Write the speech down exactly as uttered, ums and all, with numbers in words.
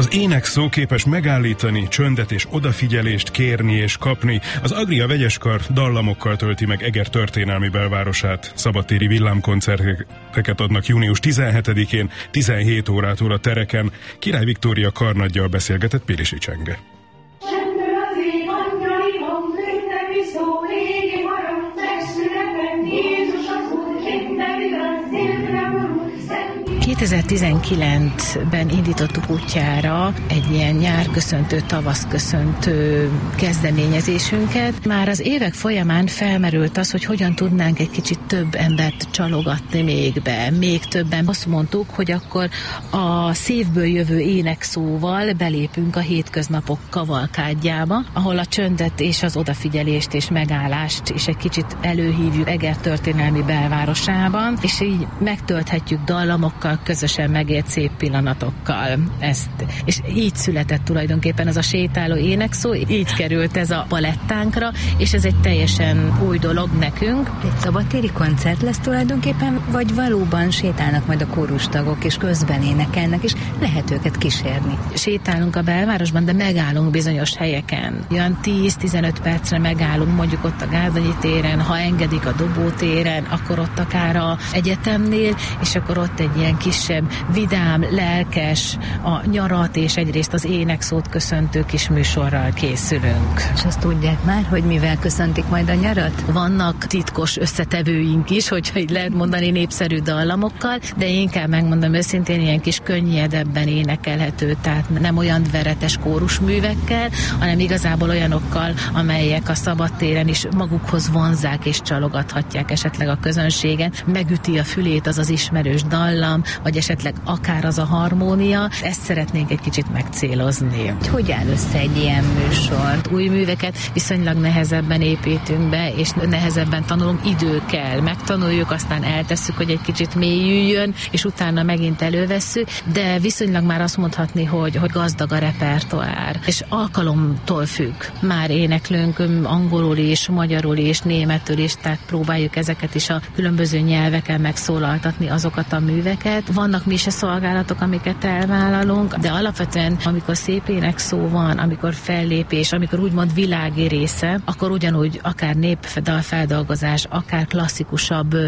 Az énekszó képes megállítani, csöndet és odafigyelést kérni és kapni. Az Agria Vegyeskar dallamokkal tölti meg Eger történelmi belvárosát. Szabadtéri villámkoncerteket adnak június tizenhetedikén, tizenhét órától a tereken. Király Viktória karnaggyal beszélgetett Pilisi Csenge. kétezer-tizenkilencben indítottuk útjára egy ilyen nyárköszöntő, tavaszköszöntő kezdeményezésünket. Már az évek folyamán felmerült az, hogy hogyan tudnánk egy kicsit több embert csalogatni még be, még többen. Azt mondtuk, hogy akkor a szívből jövő énekszóval belépünk a hétköznapok kavalkádjába, ahol a csöndet és az odafigyelést és megállást is egy kicsit előhívjuk Eger történelmi belvárosában, és így megtölthetjük dallamokkal, közösen megélt szép pillanatokkal ezt. És így született tulajdonképpen ez a sétáló énekszó, így került ez a palettánkra, és ez egy teljesen új dolog nekünk. Egy szabadtéri koncert lesz tulajdonképpen, vagy valóban sétálnak majd a kórustagok, és közben énekelnek, és lehet őket kísérni? Sétálunk a belvárosban, de megállunk bizonyos helyeken. Olyan tíz-tizenöt percre megállunk, mondjuk ott a Gárdonyi téren, ha engedik a Dobó téren, akkor ott akár a egyetemnél, és akkor ott egy ilyen kisebb, vidám, lelkes, a nyarat és egyrészt az énekszót köszöntő kis műsorral készülünk. És azt tudják már, hogy mivel köszöntik majd a nyarat? Vannak titkos összetevőink is, hogyha így lehet mondani, népszerű dallamokkal, de én inkább megmondom őszintén, ilyen kis könnyedebben énekelhető, tehát nem olyan veretes kórusművekkel, hanem igazából olyanokkal, amelyek a szabadtéren is magukhoz vonzák és csalogathatják esetleg a közönséget. Megüti a fülét az az ismerős dallam, vagy esetleg akár az a harmónia. Ezt szeretnénk egy kicsit megcélozni. Hogy áll össze egy ilyen műsor? Új műveket viszonylag nehezebben építünk be, és nehezebben tanulunk, idő kell. Megtanuljuk, aztán eltesszük, hogy egy kicsit mélyüljön, és utána megint elővesszük, de viszonylag már azt mondhatni, hogy, hogy gazdag a repertoár, és alkalomtól függ. Már éneklünk angolul is, magyarul is, németül is, tehát próbáljuk ezeket is a különböző nyelveken megszólaltatni azokat a műveket. Vannak mise szolgálatok, amiket elvállalunk, de alapvetően, amikor szép énekszó van, amikor fellépés, amikor úgymond világi része, akkor ugyanúgy akár népdalfeldolgozás, akár klasszikusabb